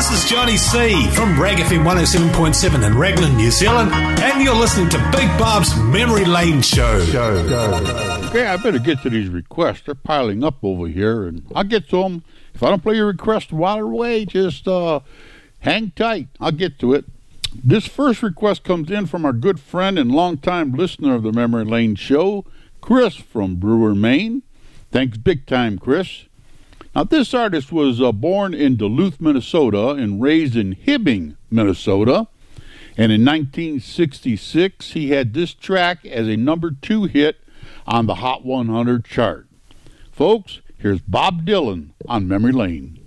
This is Johnny C. from Rag FM 107.7 in Raglan, New Zealand, and you're listening to Big Bob's Memory Lane Show. Okay, I better get to these requests. They're piling up over here, and I'll get to them. If I don't play your request right away, just hang tight. I'll get to it. This first request comes in from our good friend and longtime listener of the Memory Lane Show, Chris from Brewer, Maine. Thanks big time, Chris. Now, this artist was born in Duluth, Minnesota, and raised in Hibbing, Minnesota. And in 1966, he had this track as a number 2 hit on the Hot 100 chart. Folks, here's Bob Dylan on Memory Lane.